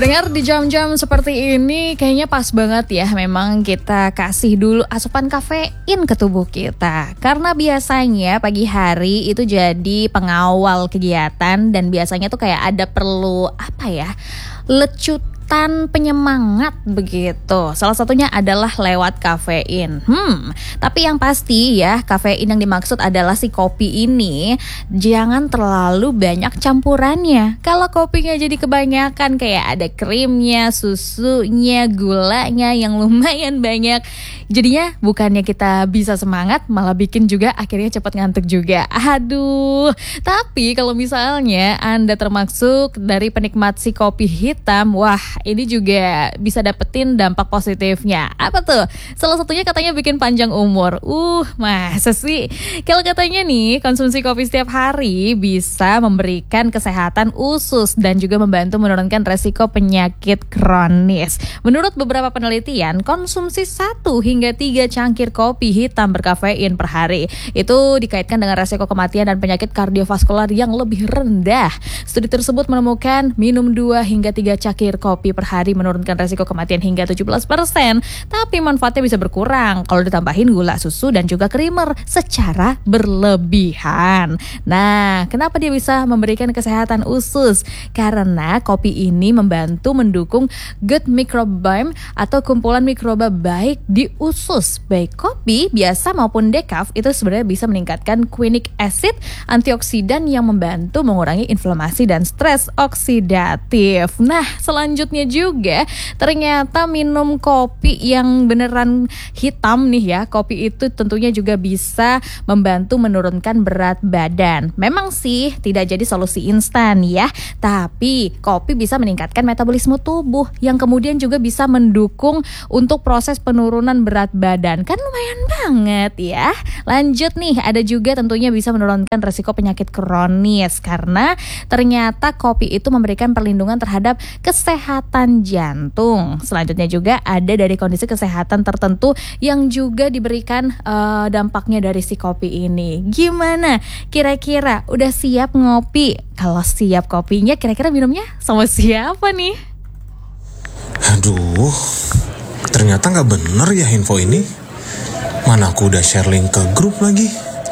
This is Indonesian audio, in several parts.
Pendengar, di jam-jam seperti ini kayaknya pas banget ya memang kita kasih dulu asupan kafein ke tubuh kita. Karena biasanya pagi hari itu jadi pengawal kegiatan dan biasanya tuh kayak ada perlu lecutan penyemangat begitu. Salah satunya adalah lewat kafein. Tapi yang pasti ya, kafein yang dimaksud adalah si kopi ini jangan terlalu banyak campurannya. Kalau kopinya jadi kebanyakan kayak ada krimnya, susunya, gulanya yang lumayan banyak, jadinya bukannya kita bisa semangat, malah bikin juga akhirnya cepat ngantuk juga. Aduh. Tapi kalau misalnya Anda termasuk dari penikmat si kopi hitam, wah ini juga bisa dapetin dampak positifnya. Apa tuh? Salah satunya katanya bikin panjang umur. Masa sih? Kalau katanya nih, konsumsi kopi setiap hari bisa memberikan kesehatan usus dan juga membantu menurunkan resiko penyakit kronis. Menurut beberapa penelitian, konsumsi 1 hingga 3 cangkir kopi hitam berkafein per hari itu dikaitkan dengan resiko kematian dan penyakit kardiovaskular yang lebih rendah. Studi tersebut menemukan minum 2 hingga 3 cangkir kopi per hari menurunkan resiko kematian hingga 17%. Tapi manfaatnya bisa berkurang kalau ditambahin gula, susu, dan juga creamer secara berlebihan. Nah, kenapa dia bisa memberikan kesehatan usus? Karena kopi ini membantu mendukung gut microbiome atau kumpulan mikroba baik di usus. Baik kopi biasa maupun decaf itu sebenarnya bisa meningkatkan quinic acid, antioksidan yang membantu mengurangi inflamasi dan stres oksidatif. Nah, selanjutnya juga ternyata minum kopi yang beneran hitam nih ya, kopi itu tentunya juga bisa membantu menurunkan berat badan. Memang sih tidak jadi solusi instan ya, tapi kopi bisa meningkatkan metabolisme tubuh yang kemudian juga bisa mendukung untuk proses penurunan berat badan. Kan lumayan banget ya. Lanjut nih, ada juga tentunya bisa menurunkan resiko penyakit kronis karena ternyata kopi itu memberikan perlindungan terhadap kesehatan jantung. Selanjutnya juga ada dari kondisi kesehatan tertentu yang juga diberikan dampaknya dari si kopi ini. Gimana? Kira-kira udah siap ngopi? Kalau siap kopinya, kira-kira minumnya sama siapa nih? Aduh, ternyata gak bener ya info ini. Mana aku udah share link ke grup lagi.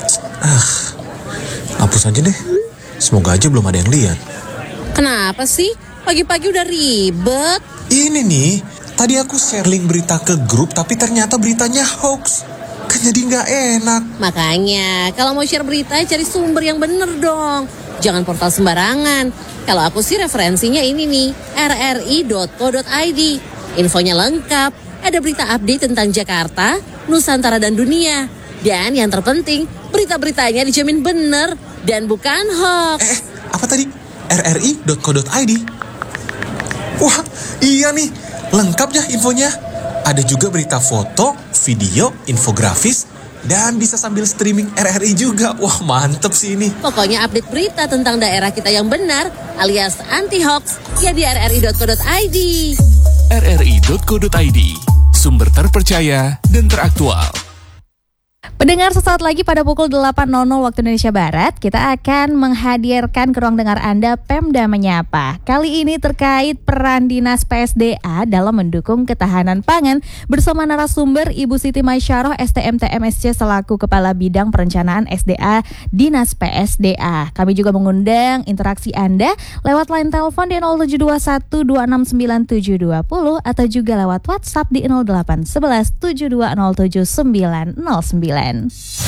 Hapus aja deh. Semoga aja belum ada yang lihat. Kenapa sih? Pagi-pagi udah ribet. Ini nih, tadi aku share link berita ke grup tapi ternyata beritanya hoax. Kan jadi gak enak. Makanya, kalau mau share berita cari sumber yang bener dong. Jangan portal sembarangan. Kalau aku sih referensinya ini nih, rri.co.id. Infonya lengkap, ada berita update tentang Jakarta, Nusantara dan dunia. Dan yang terpenting, berita-beritanya dijamin bener dan bukan hoax. Apa tadi? rri.co.id. Wah, iya nih, lengkap ya infonya. Ada juga berita foto, video, infografis, dan bisa sambil streaming RRI juga. Wah, mantep sih ini. Pokoknya update berita tentang daerah kita yang benar alias anti-hoax ya di rri.co.id. rri.co.id, sumber terpercaya dan teraktual. Pendengar, sesaat lagi pada pukul 8.00 waktu Indonesia Barat, kita akan menghadirkan ke ruang dengar Anda Pemda Menyapa. Kali ini terkait peran Dinas PSDA dalam mendukung ketahanan pangan bersama narasumber Ibu Siti Maisyarah STMT MSC selaku Kepala Bidang Perencanaan SDA Dinas PSDA. Kami juga mengundang interaksi Anda lewat line telepon di 0721269720 atau juga lewat WhatsApp di 0811 7207 909.